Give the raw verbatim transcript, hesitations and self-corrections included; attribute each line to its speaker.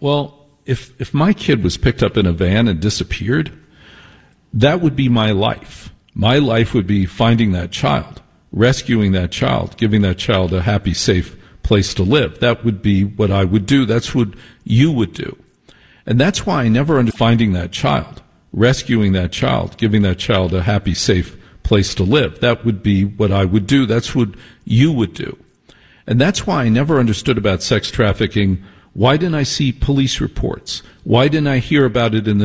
Speaker 1: Well, if if my kid was picked up in a van and disappeared, that would be my life. My life would be finding that child, rescuing that child, giving that child a happy, safe place to live. That would be what I would do. That's what you would do. And that's why I never understood finding that child, rescuing that child, giving that child a happy, safe place to live. That would be what I would do. That's what you would do. And that's why I never understood about sex trafficking. Why didn't I see police reports? Why didn't I hear about it in the